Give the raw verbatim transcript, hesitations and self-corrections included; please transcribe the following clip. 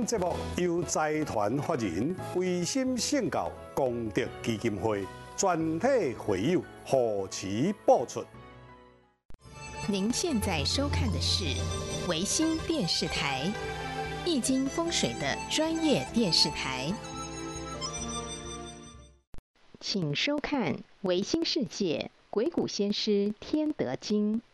档节目由财团法人维心圣教功德基金会全体会友护持播出。 您现在收看的是维新电视台，易经风水的专业电视台。请收看《维新世界鬼谷先师天德经》。